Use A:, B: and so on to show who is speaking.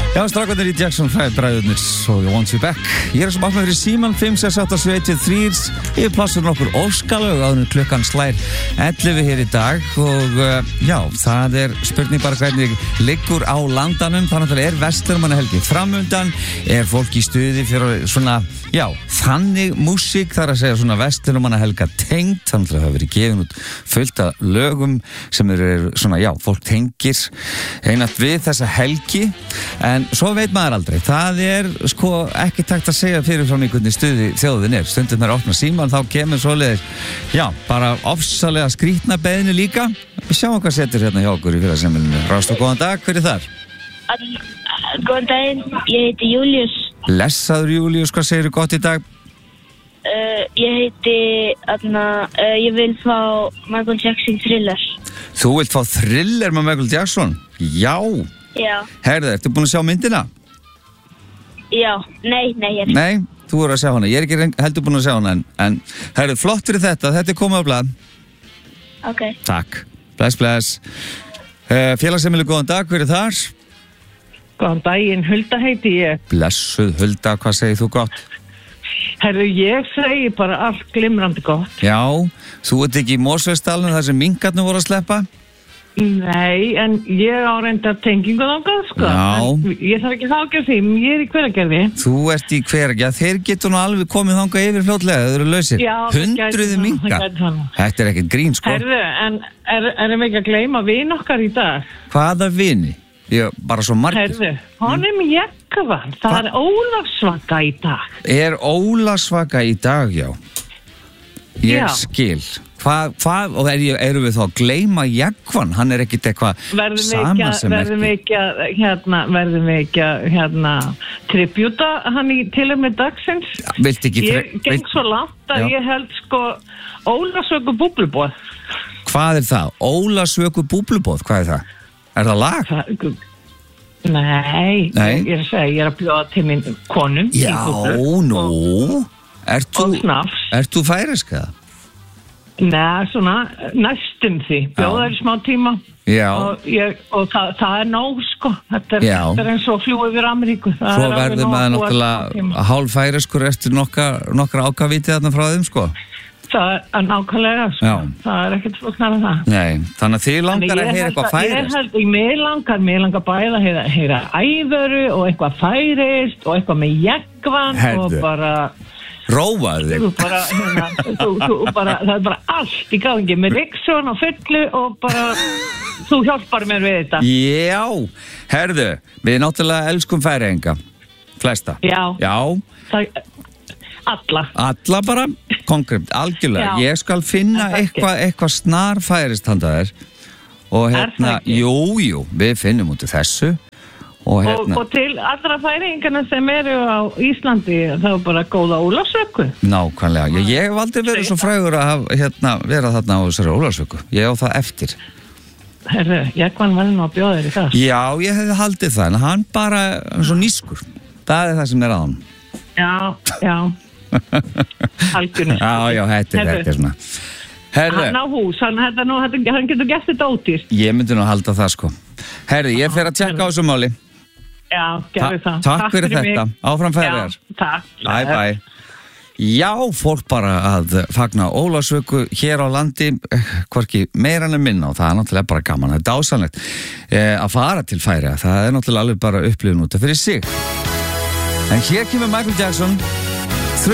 A: Já, strákarnir í Jackson 5 bræðurnir og I Want You Back. Ég sem opnað fyrir síman 56873 yfir plassur nokkur óskalög áður en klukkan slær 11 hér í dag og já, það spurning bara hvernig liggur á landanum. Þannig að verslunarmannahelgi framundan, fólk í stuði fyrir svona, já, þannig músík, þar að segja svona verslunarmannahelga tengd, þannig að það hafa verið gefin út fullt af lögum sem svona, já, fólk tengir einat við þessa helgi. En svo veit maður aldrei, það sko ekki takt að segja fyrirfram í hvernig stuði þjóðin stundum opna síman, þá kemur svoleiðis, já, bara ofsalega skrýtna beiðni líka. Við sjáum hvað setur hérna hjá okkur í félagsemilinu. Rást og góðan dag, hver þar?
B: Góðan daginn, ég heiti Júlíus.
A: Blessaður Júlíus, hvað segirðu gott í dag?
B: Ég heiti, ég vil fá Michael Jackson Thriller.
A: Þú vilt fá Thriller með Michael Jackson? Já.
B: Já.
A: Herðu, ertu búin að sjá myndina?
B: Já, nei, ég er.
A: Nei, þú voru að sjá hana. Ég ekki heldur búin að sjá hana, en herðu, flott fyrir þetta er komið á blað.
B: Ok.
A: Takk. Bless. Félagsheimili, góðan dag, hver þar?
C: Góðan daginn, Hulda heiti ég.
A: Blessuð Hulda, hvað segir þú gott?
C: Herru, ég segi bara allt glimrandi gott.
A: Já, þú ert ekki í Mosfellsdalnum þar sem minkarnir voru að sleppa?
C: Nei, en ég á reynda tengingu þangað, sko.
A: Já.
C: En ég þarf ekki þá ekki að því, ég er í Hveragerði.
A: Þú ert í Hveragerði, þeir getur nú alveg komið þangað yfir fljótlega, þau eru lausir.
C: Já,
A: 100 minkar. Þetta er ekkert grín, sko.
C: Herru, en erum við ekki að gleyma vin okkar í dag?
A: Hvaða vini? Ég, bara svo margir.
C: Herru, hann með Jekkvan, það Ólafsvaka í dag.
A: Ólafsvaka í dag, já. Ég skil. Hvað, og erum við þá að gleyma Jekkvan? Hann ekkit eitthvað samasemmerki.
C: Verðum við ekki að tribúta hann í tilefni dagsins?
A: Vilt ekki...
C: Ég geng svo langt að ég held sko Ólafsvöku búblubóð.
A: Hvað það? Ólafsvöku búblubóð, hvað það? Er það lag?
C: Nei. Ég er að segja, ég er að bjóða til minn konum.
A: Já, nú. Ert þú færisk eða?
C: Nei, svona næstum því. Bjóðar í smá tíma.
A: Já.
C: Og það nóg, sko. Þetta er eins og fljúið yfir Ameríku.
A: Svo verður maður náttúrulega hálffæriskur eftir nokkra ákavítið þarna frá þeim, sko.
C: Það er nákvæmlega, sko.
A: Já.
C: Það er ekkert flóknar af það.
A: Nei, þannig að þið langar að heyra eitthvað færist.
C: Mér langar bæði að heyra ævöru og eitthvað færist og eitthvað með Jekkvan og bara...
A: Róaðu þig.
C: Það er bara allt í gangi með Riksson og fullu og bara þú hjálpar mér við þetta.
A: Já, herðu, við náttúrulega elskum Færeyinga, flesta. Já. Alla bara, konkrétt, algjörlega. Já. Ég skal finna eitthvað snar færist handa þér og jú, við finnum út í þessu. Og
C: til allra færingarna sem eru á Íslandi þá bara góða Ólafsvöku.
A: Nákvæmlega, ég hef aldrei verið svo frægur að vera þarna á þessari Ólafsvöku. Ég á það eftir.
C: Herru, Jekkvan var nú að bjóða þér í það.
A: Já, ég hefði haldið það, en hann bara svo nískur. Það er það sem er á hann.
C: Já. Algjörnir.
A: Já, þetta er svona.
C: Hann á hús, hann getur gert þetta ódýrt.
A: Ég myndi nú halda það, sko. Herru, ég fer að tjekka á þessu máli.
C: Já, gerðu það.
A: Takk fyrir þetta. Áfram Færeyjar.
C: Já, takk.
A: Bye. Já, fólk bara að fagna Ólafsvöku hér á landi, hvorki meira en minna og það er náttúrulega bara gaman. Það er dásanlegt að fara til Færeyja. Það er náttúrulega alveg bara upplifun út af fyrir sig. En hér kemur Michael Jackson.